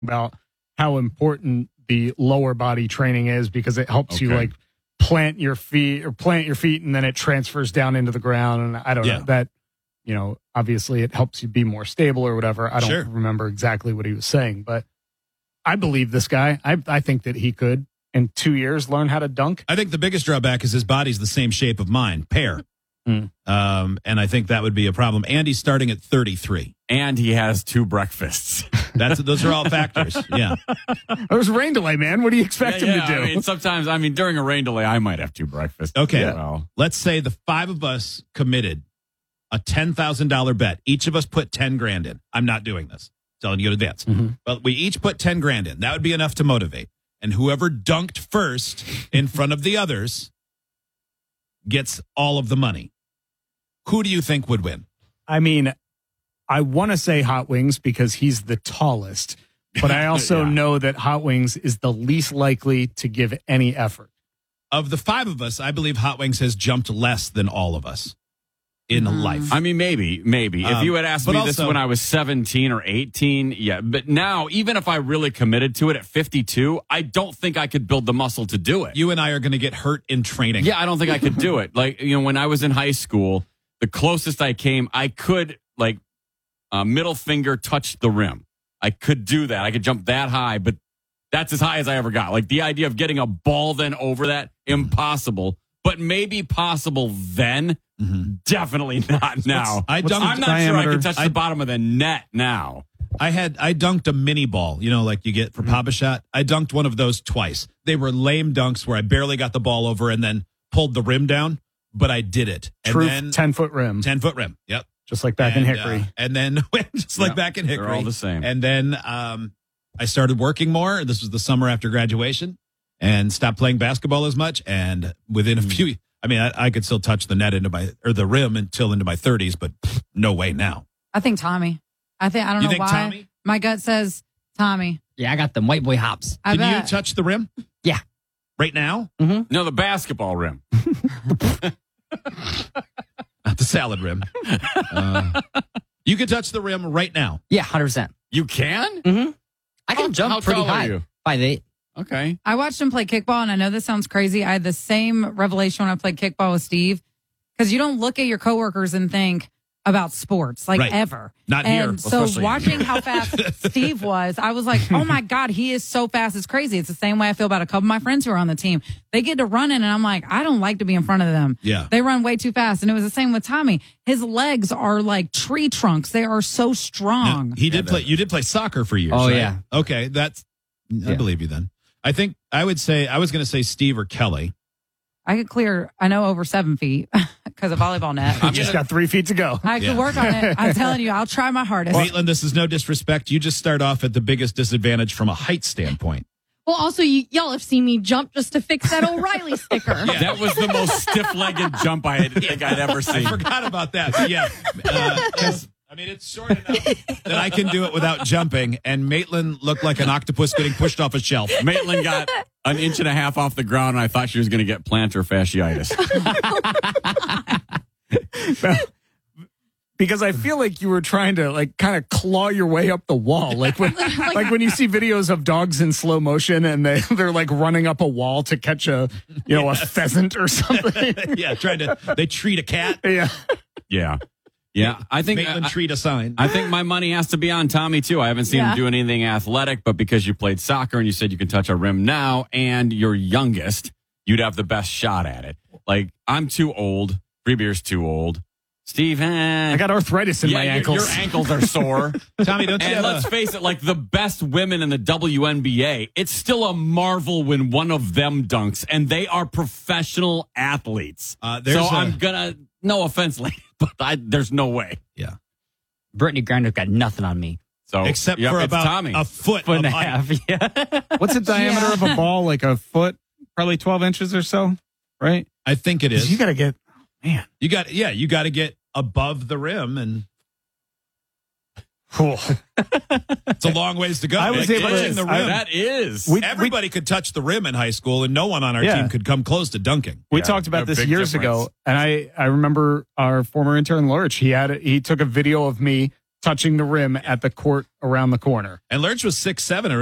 about how important the lower body training is because it helps you like plant your feet and then it transfers down into the ground. And I don't know that, obviously it helps you be more stable or whatever. I don't remember exactly what he was saying, but I believe this guy. I think that he could in 2 years learn how to dunk. I think the biggest drawback is his body's the same shape of mine, pear. And I think that would be a problem. And he's starting at 33. And he has 2 breakfasts. Those are all factors. Yeah. There's rain delay, man. What do you expect him to do? Sometimes, during a rain delay, I might have 2 breakfasts. Okay. Well, let's say the 5 of us committed a $10,000 bet. Each of us put 10 grand in. I'm not doing this. Telling you in advance. But we each put 10 grand in. That would be enough to motivate. And whoever dunked first in front of the others gets all of the money. Who do you think would win? I want to say Hot Wings because he's the tallest, but I also know that Hot Wings is the least likely to give any effort. Of the 5 of us, I believe Hot Wings has jumped less than all of us in life. Maybe. If you had asked me this when I was 17 or 18, yeah. But now, even if I really committed to it at 52, I don't think I could build the muscle to do it. You and I are going to get hurt in training. Yeah, I don't think I could do it. When I was in high school, the closest I came, I could, middle finger touch the rim. I could do that. I could jump that high, but that's as high as I ever got. The idea of getting a ball then over that, impossible. But maybe possible then, definitely not now. I'm not sure I could touch the bottom of the net now. I dunked a mini ball, like you get for Papa Shot. I dunked one of those twice. They were lame dunks where I barely got the ball over and then pulled the rim down, but I did it. And True then 10-foot rim. 10-foot rim, yep. Just like back in Hickory. And then, just like back in Hickory. They're all the same. And then I started working more. This was the summer after graduation. And stopped playing basketball as much. And within a few, I could still touch the net the rim until into my 30s, but no way now. I think Tommy. I don't know why. Tommy? My gut says Tommy. Yeah, I got them white boy hops. Can you touch the rim? Yeah. Right now? No, the basketball rim. Not the salad rim. You can touch the rim right now. Yeah, 100%. You can? Mm-hmm. I can jump how pretty tall are high. you? 5'8". Okay. I watched him play kickball, and I know this sounds crazy. I had the same revelation when I played kickball with Steve, because you don't look at your coworkers and think about sports, ever. Not here. And so watching how fast Steve was, I was like, oh my God, he is so fast. It's crazy. It's the same way I feel about a couple of my friends who are on the team. They get to running, and I'm like, I don't like to be in front of them. Yeah. They run way too fast. And it was the same with Tommy. His legs are like tree trunks. They are so strong. Now, you did play soccer for years, Oh, right? yeah. Okay, I believe you then. I think I was going to say Steve or Kelly. I could clear, over 7 feet because of volleyball net. You just got 3 feet to go. I could work on it. I'm telling you, I'll try my hardest. Maitland, this is no disrespect. You just start off at the biggest disadvantage from a height standpoint. Well, also, y'all have seen me jump just to fix that O'Reilly sticker. Yeah. That was the most stiff-legged jump think I'd ever seen. I forgot about that. But yeah. It's short enough that I can do it without jumping, and Maitland looked like an octopus getting pushed off a shelf. Maitland got an inch and a half off the ground, and I thought she was going to get plantar fasciitis. Because I feel like you were trying to kind of claw your way up the wall, like when you see videos of dogs in slow motion and they're running up a wall to catch a pheasant or something. Yeah, they treat a cat. Yeah. Yeah, I think Maitland treat a sign. I think my money has to be on Tommy too. I haven't seen him do anything athletic, but because you played soccer and you said you can touch a rim now, and you're youngest, you'd have the best shot at it. I'm too old. Free beer's too old. Steve, I got arthritis in my ankles. Your ankles are sore. Tommy, don't you? And let's face it, the best women in the WNBA, it's still a marvel when one of them dunks, and they are professional athletes. I'm gonna, no offense, lady, but there's no way. Yeah. Brittany Griner's got nothing on me. So except for about Tommy. a foot and a height. half. Yeah. What's the diameter of a ball? Like a foot, probably 12 inches or so, right? I think it is. You got to get, man. You got to get above the rim, and it's a long ways to go. I was able to the rim. That is. Everybody could touch the rim in high school, and no one on our team could come close to dunking. We talked about this years ago, and I remember our former intern Lurch. He took a video of me touching the rim at the court around the corner. And Lurch was 6'7".